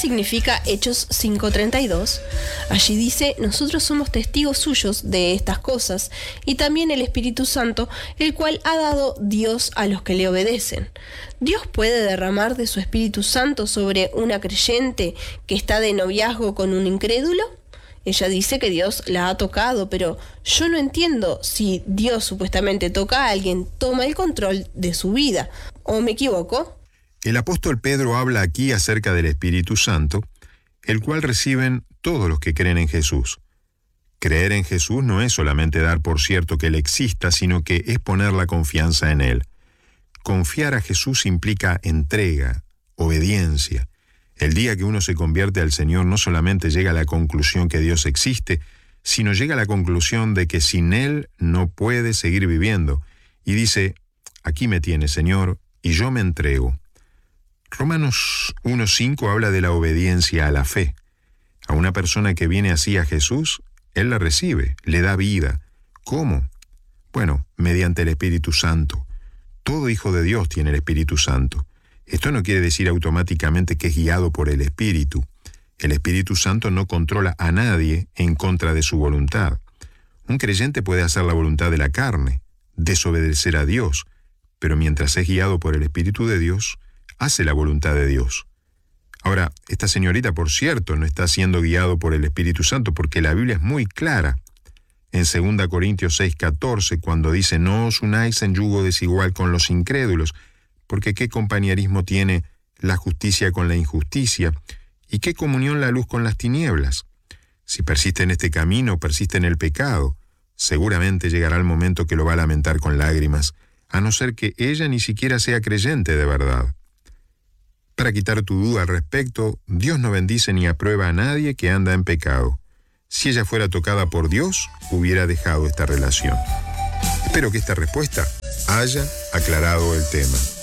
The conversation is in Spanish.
significa Hechos 5:32. Allí dice: nosotros somos testigos suyos de estas cosas, y también el Espíritu Santo, el cual ha dado Dios a los que le obedecen. ¿Dios puede derramar de su Espíritu Santo sobre una creyente que está de noviazgo con un incrédulo? Ella dice que Dios la ha tocado, pero yo no entiendo si Dios supuestamente toca a alguien, toma el control de su vida. ¿O me equivoco? El apóstol Pedro habla aquí acerca del Espíritu Santo, el cual reciben todos los que creen en Jesús. Creer en Jesús no es solamente dar por cierto que Él exista, sino que es poner la confianza en Él. Confiar a Jesús implica entrega, obediencia. El día que uno se convierte al Señor no solamente llega a la conclusión que Dios existe, sino llega a la conclusión de que sin Él no puede seguir viviendo. Y dice: aquí me tienes, Señor, y yo me entrego. Romanos 1:5 habla de la obediencia a la fe. A una persona que viene así a Jesús, Él la recibe, le da vida. ¿Cómo? Bueno, mediante el Espíritu Santo. Todo hijo de Dios tiene el Espíritu Santo. Esto no quiere decir automáticamente que es guiado por el Espíritu. El Espíritu Santo no controla a nadie en contra de su voluntad. Un creyente puede hacer la voluntad de la carne, desobedecer a Dios, pero mientras es guiado por el Espíritu de Dios, hace la voluntad de Dios. Ahora, esta señorita, por cierto, no está siendo guiado por el Espíritu Santo porque la Biblia es muy clara. En 2 Corintios 6:14, cuando dice: no os unáis en yugo desigual con los incrédulos, porque qué compañerismo tiene la justicia con la injusticia, y qué comunión la luz con las tinieblas. Si persiste en este camino, persiste en el pecado, seguramente llegará el momento que lo va a lamentar con lágrimas, a no ser que ella ni siquiera sea creyente de verdad. Para quitar tu duda al respecto, Dios no bendice ni aprueba a nadie que anda en pecado. Si ella fuera tocada por Dios, hubiera dejado esta relación. Espero que esta respuesta haya aclarado el tema.